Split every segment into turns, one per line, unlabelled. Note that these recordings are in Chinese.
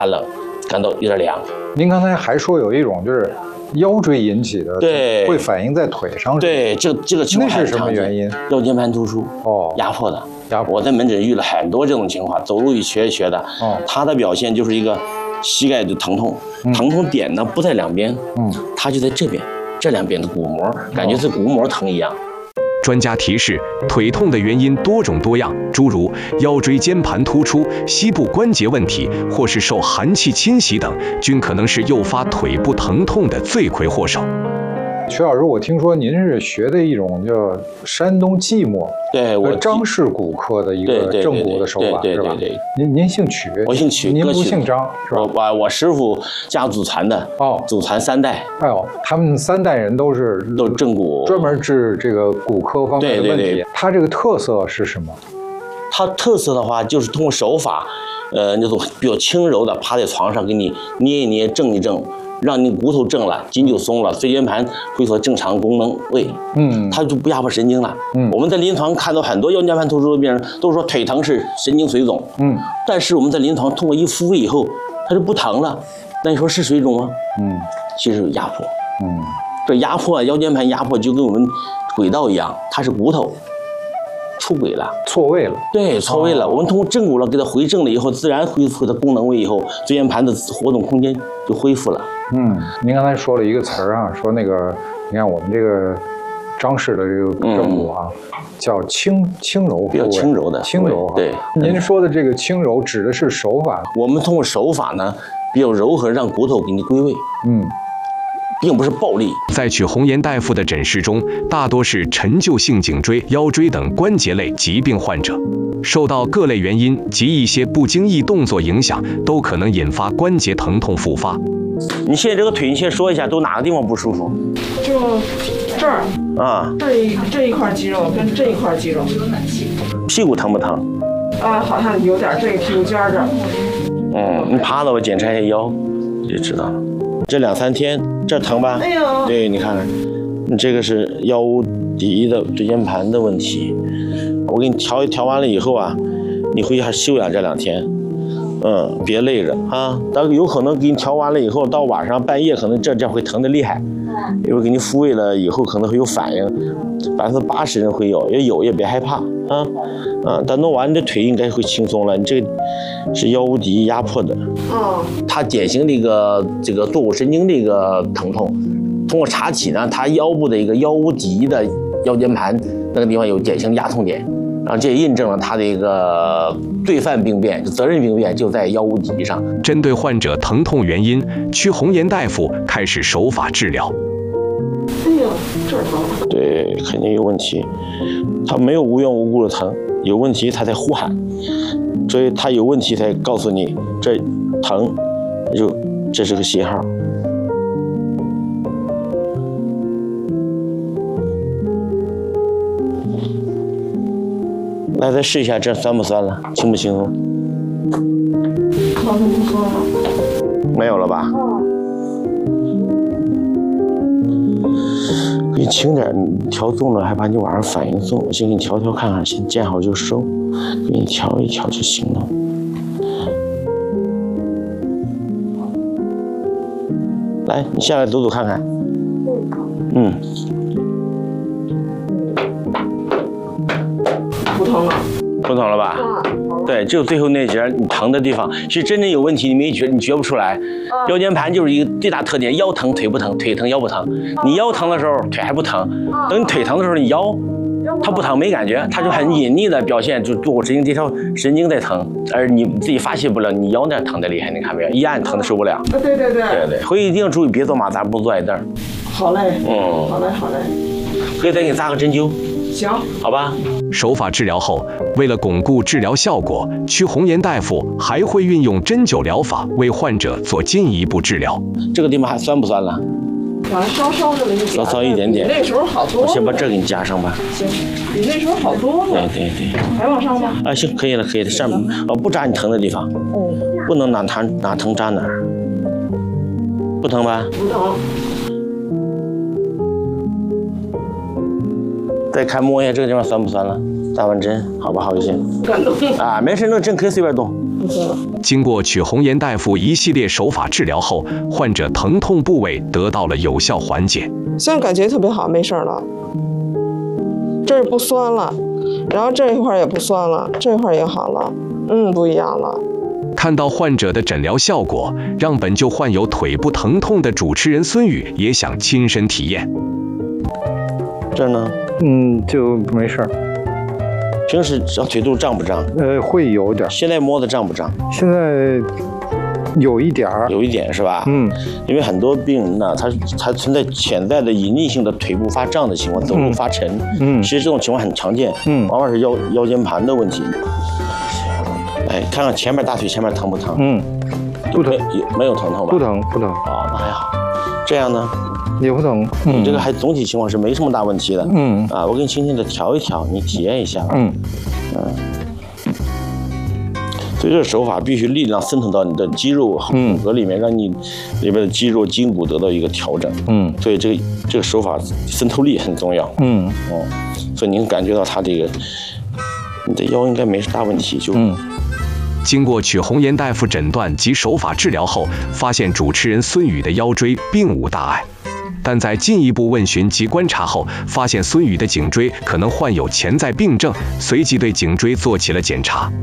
冷，感到有点凉。
您刚才还说有一种就是腰椎引起的，
对，
会反映在腿上。
对，这个情况
那是什么原因？
腰间盘突出
哦，
压迫的。
压迫。
我在门诊遇了很多这种情况，走路一瘸一瘸的。哦，他的表现就是一个膝盖的疼痛，疼痛点呢不在两边，它就在这边，这两边的骨膜，感觉是骨膜疼一样。
专家提示，腿痛的原因多种多样，诸如腰椎间盘突出、膝部关节问题，或是受寒气侵袭等，均可能是诱发腿部疼痛的罪魁祸首。
徐老师，我听说您是学的一种叫山东即墨，
对，我
张氏骨科的一个正骨的手法，是吧？您姓曲，
我姓曲，
您不姓张，是吧？
我师傅家祖传的，祖传3代。
哎呦，他们3代人都
正骨，
专门治这个骨科方面的问题。他这个特色是什么？
他特色的话，就是通过手法，那种比较轻柔的，趴在床上给你捏一捏、正一正。让你骨头正了，筋就松了，椎间盘恢复正常功能位，它就不压迫神经了。我们在临床看到很多腰间盘突出的病人都说腿疼是神经水肿，但是我们在临床通过一复位以后，它就不疼了。那你说是水肿吗？其实有压迫。这压迫腰间盘压迫就跟我们轨道一样，它是骨头出轨了，
错位了。
对，错位了。我们通过正骨了给它回正了以后，自然恢复它功能位以后，椎间盘的活动空间就恢复了。
您刚才说了一个词儿啊，说那个，你看我们这个张氏的这个正骨啊，叫轻柔，
比较轻柔的，
轻柔。
对，
您说的这个轻柔指的是手法。
我们通过手法呢，比较柔和，让骨头给你归位。并不是暴力。
在曲红岩大夫的诊室中，大多是陈旧性颈椎、腰椎等关节类疾病患者，受到各类原因及一些不经意动作影响，都可能引发关节疼痛复发。
你现在这个腿，你先说一下，都哪个地方不舒服？
就这儿啊，这一块肌肉跟这一块肌肉。
屁股疼不疼？
好像有点这个屁股尖这儿。
你趴着我检查一下腰，就知道了。这2、3天，这疼吧？
哎呦，
对，你看看，你这个是腰骶的椎间盘的问题。我给你调完了以后啊，你回去还休养这2天。别累着啊！但有可能给你调完了以后，到晚上半夜可能这会疼得厉害，因为给你复位了以后可能会有反应，80%人会有，也别害怕啊。但弄完你的腿应该会轻松了。你这个是腰骶压迫的，它典型的一个这个坐骨神经的一个疼痛。通过查体呢，它腰部的一个腰骶的腰间盘那个地方有典型的压痛点。然后这也印证了他的一个罪犯病变，责任病变就在腰骶上。
针对患者疼痛原因，曲红岩大夫开始手法治疗。
哎呦，这儿疼。
对，肯定有问题。他没有无缘无故的疼，有问题他才呼喊，所以他有问题才告诉你这疼，这是个信号。来，再试一下，这酸不酸了？轻不轻松？
好像不酸了。
没有了吧？给你轻点，调重了还怕你晚上反应重。我先给你调看看，先见好就收，给你调一调就行了。来，你下来走走看看。
不疼了，
不疼了吧？对，就最后那节你疼的地方，其实真正有问题你觉不出来。腰间盘就是一个最大特点，腰疼腿不疼，腿疼腰不疼。你腰疼的时候腿还不疼，等你腿疼的时候你腰它不疼没感觉，它就很隐匿的表现，就坐骨神经这条神经在疼，而你自己发现不了，你腰那疼的厉害，你看没有？一按疼的受不了。对，回去一定要注意，别坐马扎，不坐矮凳。
好嘞，好嘞。
可以再给你扎个针灸。
行，
好吧。
手法治疗后，为了巩固治疗效果，曲红岩大夫还会运用针灸疗法为患者做进一步治疗。
这个地方还酸不酸了？
稍稍这么一点，
稍稍一点点。
比那时候好多了。
我先把这给你加上吧。
行，比那时候好多了。
对。
还往上吗？
行，可以了。上面不扎你疼的地方。不能哪疼扎哪儿。不疼吧？
不疼。
再摸一下这个地方酸不酸了？扎完针好吧，好一些。
感动。
没事，那针可以随便动。
不酸了。
经过曲红颜大夫一系列手法治疗后，患者疼痛部位得到了有效缓解。
现在感觉特别好，没事了。这儿不酸了，然后这一块也不酸了，这一块也好了，不一样了。
看到患者的诊疗效果，让本就患有腿部疼痛的主持人孙宇也想亲身体验。
这儿呢？
就没事儿。
平时腿肚胀不胀？
会有点。
现在摸的胀不胀？
现在有一点儿，
有一点是吧？因为很多病人呢，他存在潜在的隐匿性的腿部发胀的情况，走路发沉。其实这种情况很常见。往往是腰间盘的问题。哎，看看前面大腿前面疼不疼？
不疼，
没有疼痛吧？
不疼。
哦，那还好。这样呢？
也不疼。
你这个还总体情况是没什么大问题的。我给你轻轻的调一调，你体验一下。所以这个手法必须力量渗透到你的肌肉和骨骼里面，让你里边的肌肉筋骨得到一个调整。所以这个手法渗透力很重要。所以您感觉到他这个，你的腰应该没大问题，就。
经过曲红颜大夫诊断及手法治疗后，发现主持人孙宇的腰椎并无大碍，但在进一步问询及观察后，发现孙宇的颈椎可能患有潜在病症，随即对颈椎做起了检查。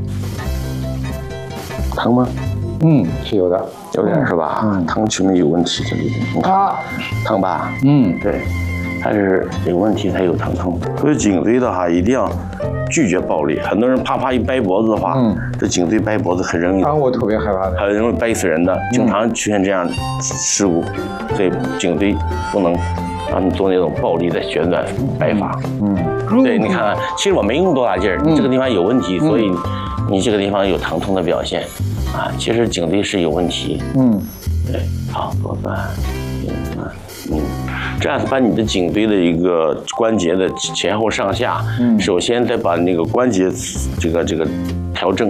疼吗？
是有的，
有点是吧？疼区没有问题，这里疼吧？对，它是有问题才有疼痛。所以颈椎的话一定要拒绝暴力。很多人啪一掰脖子的话，这颈椎掰脖子很容易。
我特别害怕的，
很容易掰死人的，经常出现这样事故。所以颈椎不能让你做那种暴力的旋转掰法。对，你看看，其实我没用多大劲儿，你这个地方有问题，所以你这个地方有疼痛的表现。其实颈椎是有问题。对，好，多半，这样把你的颈椎的一个关节的前后上下，首先再把那个关节这个调正。